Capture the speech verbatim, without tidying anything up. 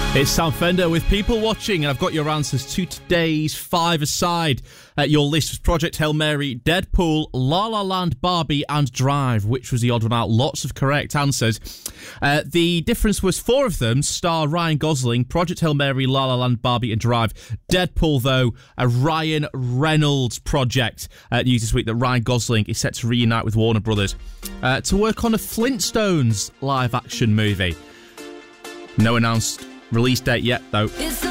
It's Sam Fender with People Watching, and I've got your answers to today's five aside. Uh, your list was Project Hail Mary, Deadpool, La La Land, Barbie, and Drive. Which was the odd one out? Lots of correct answers. Uh, the difference was four of them star Ryan Gosling. Project Hail Mary, La La Land, Barbie, and Drive. Deadpool, though, a Ryan Reynolds project. Uh, news this week that Ryan Gosling is set to reunite with Warner Brothers uh, to work on a Flintstones live-action movie. No announced release date yet, though.